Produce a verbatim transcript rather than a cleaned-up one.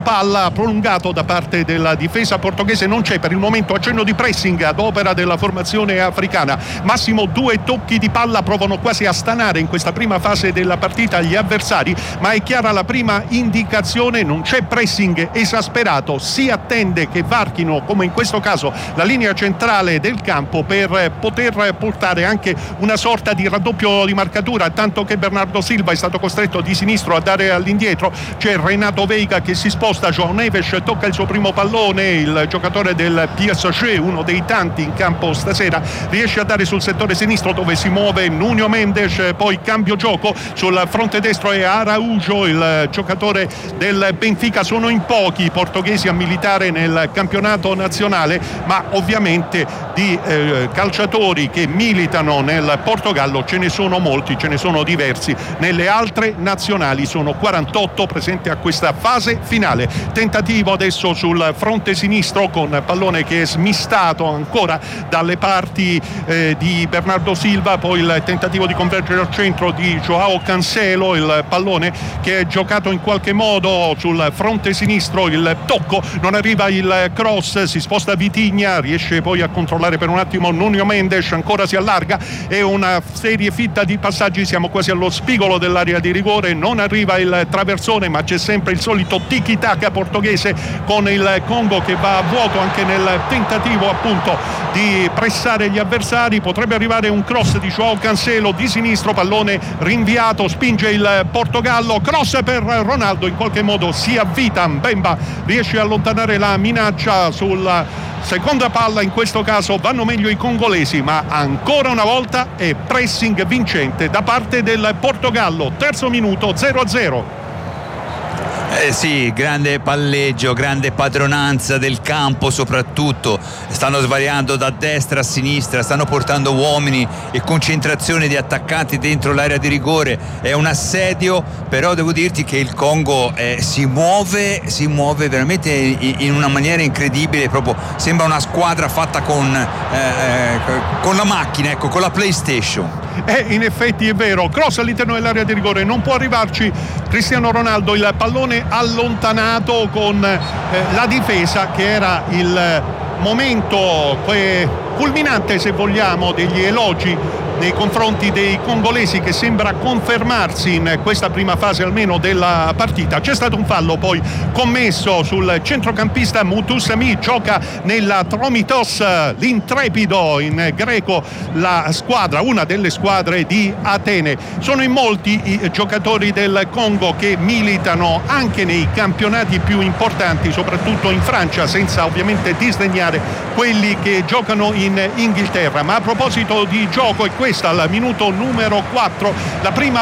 Palla prolungato da parte della difesa portoghese, non c'è per il momento accenno di pressing ad opera della formazione africana. Massimo due tocchi di palla provano quasi a stanare in questa prima fase della partita gli avversari, ma è chiara la prima indicazione: non c'è pressing esasperato, si attende che varchino, come in questo caso, la linea centrale del campo per poter portare anche una sorta di raddoppio di marcatura, tanto che Bernardo Silva è stato costretto di sinistro a dare all'indietro. C'è Renato Veiga che si sposta, João Neves tocca il suo primo pallone, il giocatore del P S G, uno dei tanti in campo stasera, riesce a dare sul settore sinistro dove si muove Nuno Mendes, poi cambio gioco sul fronte destro è Araújo, il giocatore del Benfica. Sono in pochi i portoghesi a militare nel campionato nazionale, ma ovviamente di eh, calciatori che militano nel Portogallo ce ne sono molti, ce ne sono diversi nelle altre nazionali, sono quarantotto presenti a questa fase finale. Tentativo adesso sul fronte sinistro con pallone che è smistato ancora dalle parti eh, di Bernardo Silva, poi il tentativo di convergere al centro di Joao Cancelo, il pallone che è giocato in qualche modo sul fronte sinistro, il tocco, non arriva il cross, si sposta Vitinha, riesce poi a controllare per un attimo Nuno Mendes, ancora si allarga, è una serie fitta di passaggi, siamo quasi allo spigolo dell'area di rigore, non arriva il traversone, ma c'è sempre il solito tiki-taka portoghese con il Congo che va a vuoto anche nel tentativo appunto di pressare gli avversari. Potrebbe arrivare un cross di Joao Cancelo di sinistro, pallone rinviato, spinge il Portogallo, cross per Ronaldo, in qualche modo si avvita, Mbemba riesce a allontanare la minaccia sulla seconda palla, in questo caso vanno meglio i congolesi, ma ancora una volta è pressing vincente da parte del Portogallo. Terzo minuto, zero a zero. Eh sì, grande palleggio, grande padronanza del campo, soprattutto stanno svariando da destra a sinistra, stanno portando uomini e concentrazione di attaccanti dentro l'area di rigore, è un assedio, però devo dirti che il Congo eh, si muove si muove veramente in, in una maniera incredibile, proprio sembra una squadra fatta con eh, con la macchina, ecco, con la PlayStation. Eh, in effetti è vero, cross all'interno dell'area di rigore, non può arrivarci Cristiano Ronaldo, il pallone allontanato con eh, la difesa, che era il momento eh, culminante, se vogliamo, degli elogi nei confronti dei congolesi, che sembra confermarsi in questa prima fase almeno della partita. C'è stato un fallo poi commesso sul centrocampista Mutusami, gioca nella Tromitos, l'intrepido in greco, la squadra, una delle squadre di Atene. Sono in molti i giocatori del Congo che militano anche nei campionati più importanti, soprattutto in Francia, senza ovviamente disdegnare quelli che giocano in Inghilterra. Ma a proposito di gioco, è questa al minuto numero quattro la prima